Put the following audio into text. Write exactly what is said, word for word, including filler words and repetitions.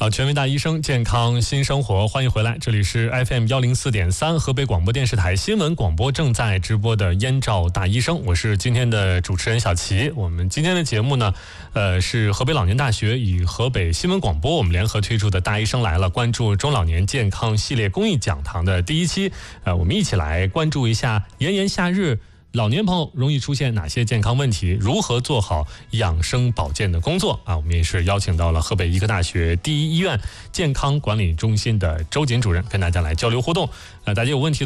好，全民大医生，健康新生活，欢迎回来，这里是 F M 一零四点三河北广播电视台新闻广播正在直播的燕赵大医生，我是今天的主持人小齐。我们今天的节目呢，呃，是河北老年大学与河北新闻广播我们联合推出的大医生来了，关注中老年健康系列公益讲堂的第一期。呃，我们一起来关注一下炎炎夏日老年朋友容易出现哪些健康问题，如何做好养生保健的工作啊？我们也是邀请到了河北医科大学第一医院健康管理中心的周瑾主任，跟大家来交流互动。呃，大家有问题的